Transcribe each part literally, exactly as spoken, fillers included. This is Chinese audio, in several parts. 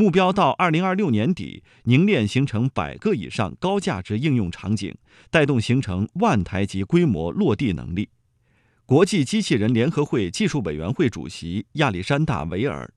目标到二零二六年底凝练形成百个以上高价值应用场景，带动形成万台级规模落地能力。国际机器人联合会技术委员会主席亚历山大·维尔：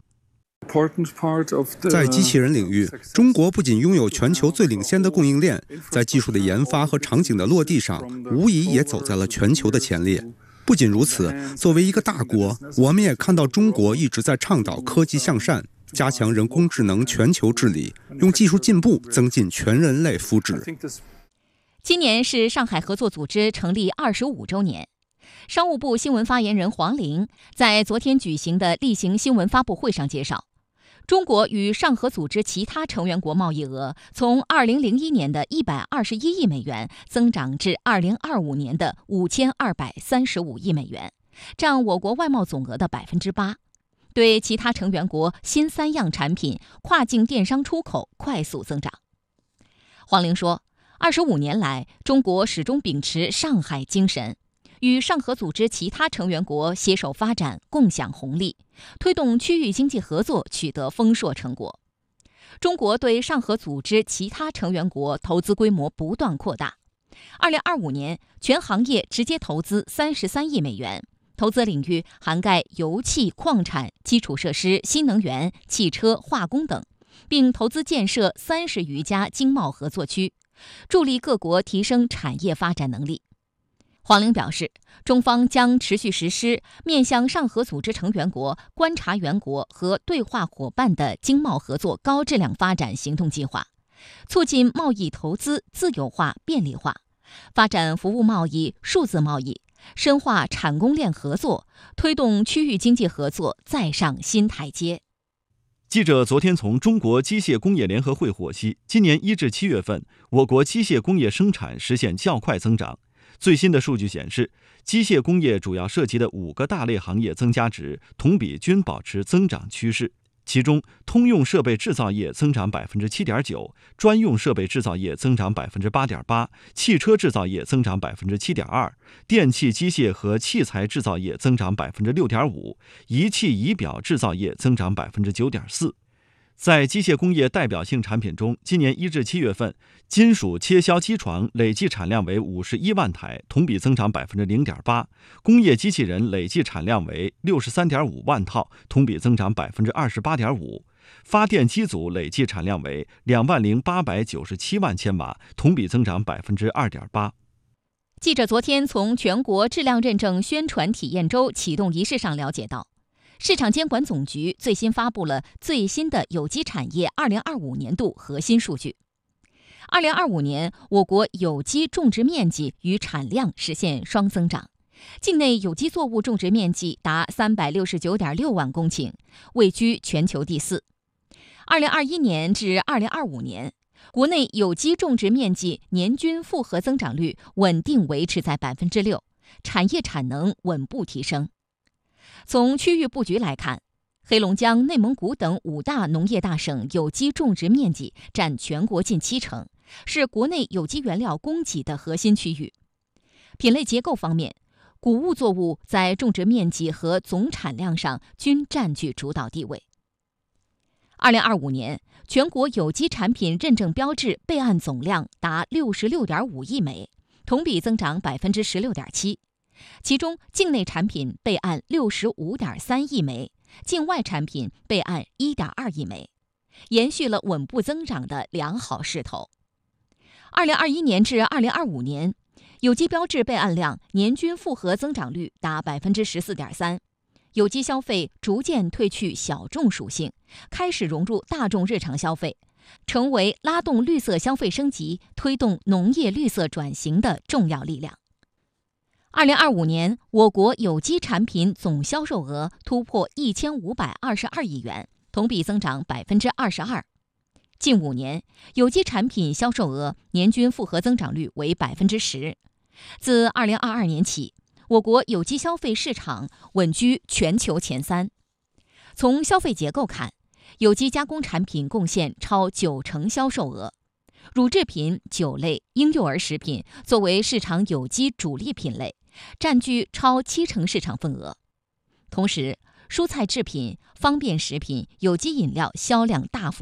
在机器人领域，中国不仅拥有全球最领先的供应链，在技术的研发和场景的落地上，无疑也走在了全球的前列。不仅如此，作为一个大国，我们也看到中国一直在倡导科技向善，加强人工智能全球治理，用技术进步增进全人类福祉。 今年是上海合作组织成立二十五周年。商务部新闻发言人黄玲在昨天举行的例行新闻发布会上介绍，中国与上合组织其他成员国贸易额从二零零一年的一百二十一亿美元增长至二零二五年的五千二百三十五亿美元，占我国外贸总额的百分之八。对其他成员国新三样产品跨境电商出口快速增长。黄玲说，二十五年来，中国始终秉持上海精神，与上合组织其他成员国携手发展，共享红利，推动区域经济合作取得丰硕成果。中国对上合组织其他成员国投资规模不断扩大。二零二五年，全行业直接投资三十三亿美元，投资领域涵盖油气、矿产、基础设施、新能源、汽车、化工等，并投资建设三十余家经贸合作区，助力各国提升产业发展能力。黄玲表示，中方将持续实施面向上合组织成员国、观察员国和对话伙伴的经贸合作高质量发展行动计划，促进贸易投资自由化便利化，发展服务贸易、数字贸易，深化产供链合作，推动区域经济合作再上新台阶。 记者昨天从中国机械工业联合会获悉，今年一至七月份，我国机械工业生产实现较快增长。最新的数据显示，机械工业主要涉及的五个大类行业增加值同比均保持增长趋势。其中，通用设备制造业增长百分之七点九，专用设备制造业增长百分之八点八，汽车制造业增长百分之七点二，电气机械和器材制造业增长百分之六点五，仪器仪表制造业增长百分之九点四。在机械工业代表性产品中，今年一至七月份，金属切削机床累计产量为五十一万台，同比增长百分之零点八；工业机器人累计产量为六十三点五万套，同比增长百分之二十八点五；发电机组累计产量为两万零八百九十七万千瓦，同比增长百分之二点八。 记者昨天从全国质量认证宣传体验周启动仪式上了解到，市场监管总局最新发布了最新的有机产业二零二五年度核心数据。二零二五年，我国有机种植面积与产量实现双增长，境内有机作物种植面积达三百六十九点六万公顷，位居全球第四。二零二一年至二零二五年，国内有机种植面积年均复合增长率稳定维持在百分之六，产业产能稳步提升。从区域布局来看，黑龙江、内蒙古等五大农业大省有机种植面积占全国近七成，是国内有机原料供给的核心区域。品类结构方面，谷物作物在种植面积和总产量上均占据主导地位。二零二五年，全国有机产品认证标志备案总量达六十六点五亿枚，同比增长百分之十六点七。其中，境内产品备案六十五点三亿枚，境外产品备案一点二亿枚，延续了稳步增长的良好势头。二零二一年至二零二五年，有机标志备案量年均复合增长率达百分之十四点三，有机消费逐渐褪去小众属性，开始融入大众日常消费，成为拉动绿色消费升级、推动农业绿色转型的重要力量。二零二五年，我国有机产品总销售额突破一千五百二十二亿元，同比增长百分之二十二。近五年，有机产品销售额年均复合增长率为百分之十。自二零二二年起，我国有机消费市场稳居全球前三。从消费结构看，有机加工产品贡献超九成销售额。乳制品、酒类、婴幼儿食品作为市场有机主力品类，占据超七成市场份额。同时，蔬菜制品、方便食品、有机饮料销量大幅